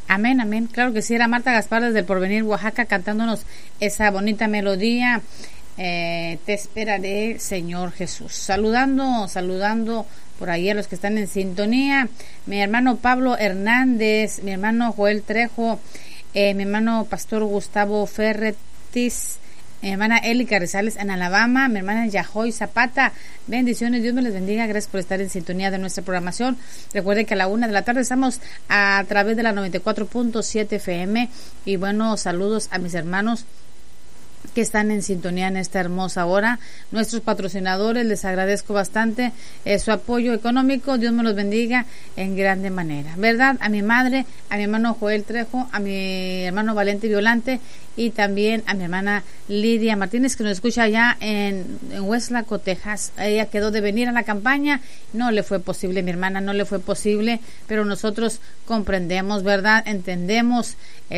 Amén, amén. Claro que sí, era Marta Gaspar desde el Porvenir, Oaxaca, cantándonos esa bonita melodía. Te esperaré, Señor Jesús. Saludando por ahí a los que están en sintonía. Mi hermano Pablo Hernández, mi hermano Joel Trejo, mi hermano Pastor Gustavo Ferretis, mi hermana Eli Carrizales en Alabama, mi hermana Yahoy Zapata. Bendiciones, Dios me les bendiga. Gracias por estar en sintonía de nuestra programación. Recuerden que a la 1 de la tarde estamos a través de la 94.7 FM. Y bueno, saludos a mis hermanos que están en sintonía en esta hermosa hora. Nuestros patrocinadores, les agradezco bastante su apoyo económico. Dios me los bendiga en grande manera, ¿verdad? A mi madre, a mi hermano Joel Trejo, a mi hermano Valente Violante y también a mi hermana Lidia Martínez, que nos escucha allá en Westlaco, Texas. Ella quedó de venir a la campaña, no le fue posible, mi hermana, no le fue posible, pero nosotros comprendemos, ¿verdad? Entendemos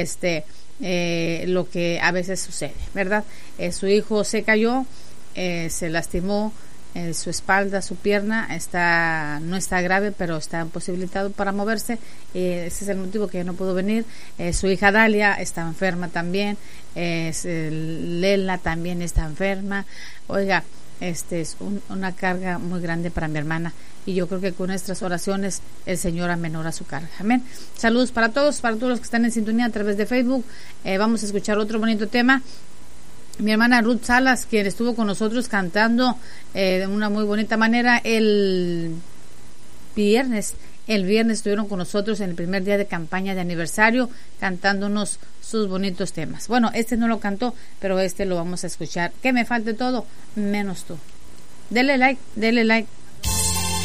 lo que a veces sucede, ¿verdad? Su hijo se cayó, se lastimó su espalda, su pierna, no está grave, pero está imposibilitado para moverse. Ese es el motivo que no pudo venir. Su hija Dalia está enferma también, Lela también está enferma. Oiga, es una carga muy grande para mi hermana, y yo creo que con nuestras oraciones el Señor amenora su carga. Amén. Saludos para todos los que están en sintonía a través de Facebook. Vamos a escuchar otro bonito tema. Mi hermana Ruth Salas, quien estuvo con nosotros cantando de una muy bonita manera el viernes estuvieron con nosotros en el primer día de campaña de aniversario, cantándonos sus bonitos temas. Bueno, no lo cantó, pero lo vamos a escuchar. Que me falte todo, menos tú. Dele like.